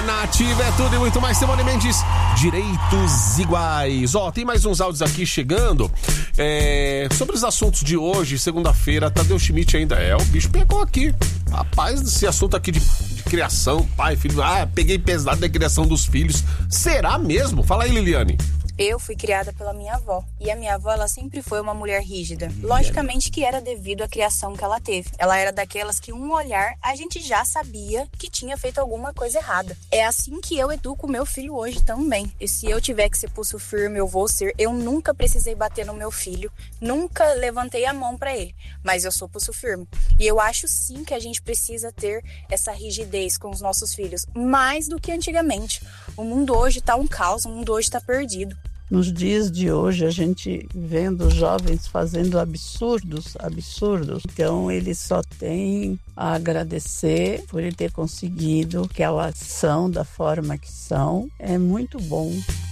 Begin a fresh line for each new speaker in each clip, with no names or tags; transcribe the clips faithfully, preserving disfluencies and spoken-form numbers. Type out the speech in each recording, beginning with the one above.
na Ativa é tudo e muito mais. Simone Mendes, direitos iguais. Ó, tem mais uns áudios aqui chegando. É, sobre os assuntos de hoje, segunda-feira, Tadeu Schmidt ainda é. O bicho pegou aqui. Rapaz, esse assunto aqui de, de criação, pai, filho. Ah, peguei pesado da criação dos filhos. Será mesmo? Fala aí, Liliane.
Eu fui criada pela minha avó, e a minha avó, ela sempre foi uma mulher rígida. Logicamente que era devido à criação que ela teve. Ela era daquelas que um olhar, a gente já sabia que tinha feito alguma coisa errada. É assim que eu educo o meu filho hoje também. E se eu tiver que ser pulso firme, eu vou ser. Eu nunca precisei bater no meu filho, nunca levantei a mão pra ele, mas eu sou pulso firme. E eu acho sim que a gente precisa ter essa rigidez com os nossos filhos, mais do que antigamente. O mundo hoje tá um caos, o mundo hoje tá perdido.
Nos dias de hoje, a gente vendo jovens fazendo absurdos, absurdos. Então, eles só têm a agradecer por ele ter conseguido que a ação da forma que são. É muito bom.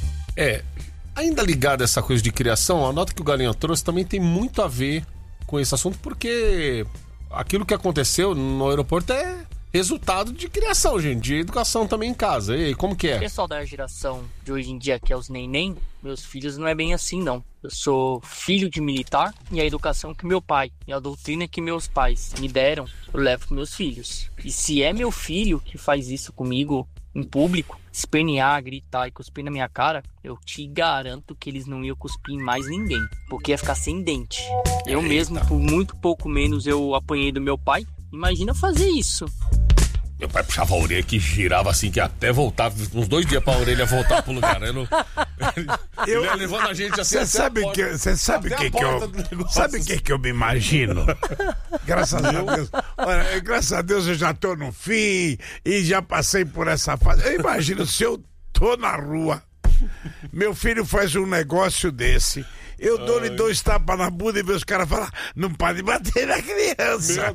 É, ainda ligado a essa coisa de criação, a nota que o Galinha trouxe também tem muito a ver com esse assunto, porque aquilo que aconteceu no aeroporto é resultado de criação, gente, de educação também em casa. E aí, como que é?
O pessoal da geração de hoje em dia, que é os neném, meus filhos não é bem assim, não. Eu sou filho de militar e a educação que meu pai e a doutrina que meus pais me deram, eu levo para meus filhos. E se é meu filho que faz isso comigo em público, espernear, gritar e cuspir na minha cara, eu te garanto que eles não iam cuspir em mais ninguém, porque ia ficar sem dente. Eu
Eita.
mesmo, por muito pouco menos, eu apanhei do meu pai. Imagina fazer isso.
Meu pai puxava a orelha que girava assim, que até voltava, uns dois dias pra orelha voltar pro lugar. Eu não...
Eu,
Ele ia levando a gente assim.
Você sabe o que, você sabe que, que eu, sabe que que eu me imagino? Graças a Deus. Olha, graças a Deus eu já tô no fim e já passei por essa fase. Eu imagino se eu tô na rua, meu filho faz um negócio desse. Eu dou-lhe dois tapas na bunda e vejo os caras falar, não pode bater na criança.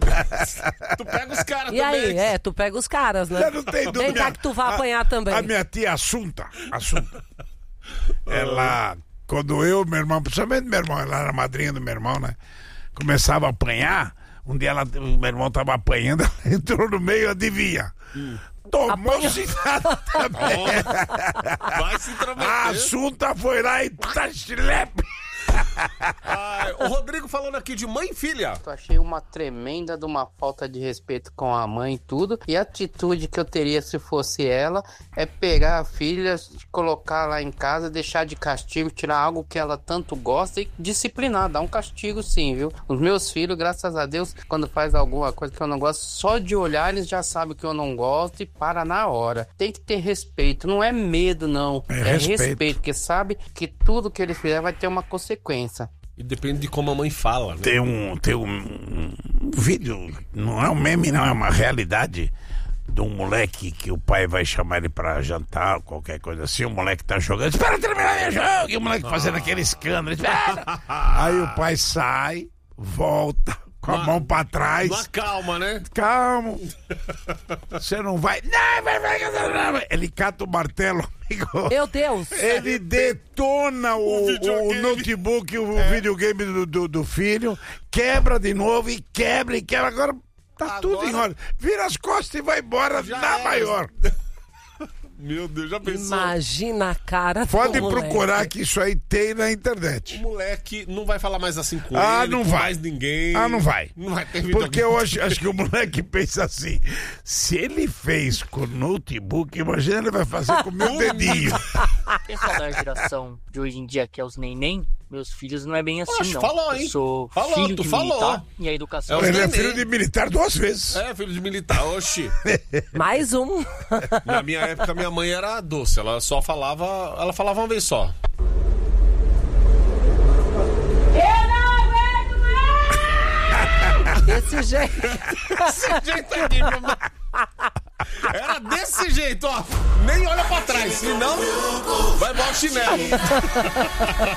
Tu pega os caras
E
também.
aí, é, tu pega os caras, né?
Já não tem dúvida.
Vem cá que tu vai
A-
apanhar também.
A minha tia Assunta, Assunta, ela, quando eu, meu irmão, principalmente meu irmão, ela era madrinha do meu irmão, né? Começava a apanhar, um dia ela, o meu irmão tava apanhando, ela entrou no meio, adivinha? Hum. Tomou
Apanha-
cigarro também.
Vai se intrometer.
A Assunta foi lá e tá chilepe.
Ai, o Rodrigo falando aqui de mãe e filha.
Eu achei uma tremenda de uma falta de respeito com a mãe e tudo. E a atitude que eu teria se fosse ela é pegar a filha, colocar lá em casa, deixar de castigo, tirar algo que ela tanto gosta e disciplinar, dar um castigo sim, viu? Os meus filhos, graças a Deus, quando faz alguma coisa que eu não gosto, só de olhar eles já sabem que eu não gosto e para na hora. Tem que ter respeito, não é medo não,
É
é,
respeito.
respeito, porque sabe que tudo que ele fizer vai ter uma consequência.
E depende de como a mãe fala, né?
Tem um, tem um, um vídeo, não é um meme, não, é uma realidade de um moleque que o pai vai chamar ele pra jantar, qualquer coisa assim, o moleque tá jogando, espera terminar meu jogo, e o moleque fazendo aquele escândalo, espera. Aí o pai sai, volta, com a
Uma-
mão pra trás,
Uma calma, né?
calma, você não vai, não, vai, vai, vai, vai. Ele cata o martelo, amigo.
Meu Deus!
Ele detona o, o,
videogame.
notebook, o videogame do, do, do filho, quebra de novo e quebra e quebra. Agora tá
Agora-
tudo em ordem. Vira as costas e vai embora
Já
na
era.
maior.
Meu Deus, já pensou?
Imagina a cara do
Pode
moleque.
procurar que isso aí tem na
O
internet.
moleque não vai falar mais assim com
Ah,
ele,
não
com
vai.
mais ninguém.
Ah, não vai.
Não vai ter
Porque eu acho, acho que o moleque pensa assim, se ele fez com o notebook, imagina ele vai fazer com o meu dedinho.
O pessoal da geração de hoje em dia, que é os neném, meus filhos não é bem assim,
Oxe,
não.
falou, hein?
Eu sou
Falou,
filho
tu
de
falou.
militar e a educação...
É os
Ele é
neném.
filho de militar duas vezes.
É, filho de militar, oxi.
Mais um.
Na minha época, minha mãe era doce. Ela só falava... Ela falava uma vez só.
Desse jeito.
Desse jeito aqui, mamãe. Era desse jeito, ó. Nem olha pra trás, senão vai embora o chinelo.